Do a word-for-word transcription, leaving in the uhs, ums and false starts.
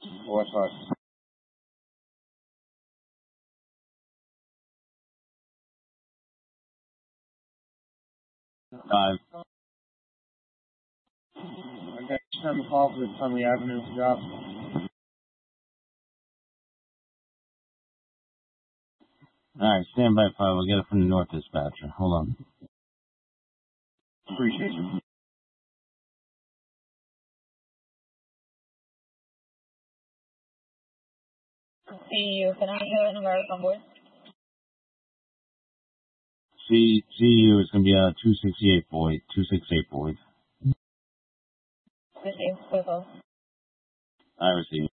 What's that? Five. Okay, turn the call for the Sunny Avenue job. Alright, stand by five. We'll get it from the North Dispatcher. Hold on. Appreciate you. C U, can I hear an American boy? C, CU is going to be a two sixty-eight Boyd. two sixty-eight Boyd. Receive, please hold. I receive.